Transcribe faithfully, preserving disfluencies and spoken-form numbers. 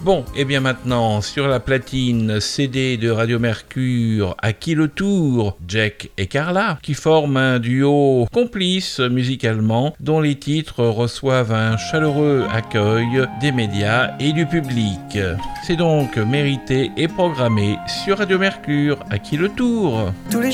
Bon, et bien maintenant, sur la platine C D de Radio Mercure, à qui le tour, Jack et Carla, qui forment un duo complice musicalement, dont les titres reçoivent un chaleureux accueil des médias et du public. C'est donc mérité et programmé sur Radio Mercure, à qui le tour. Tous les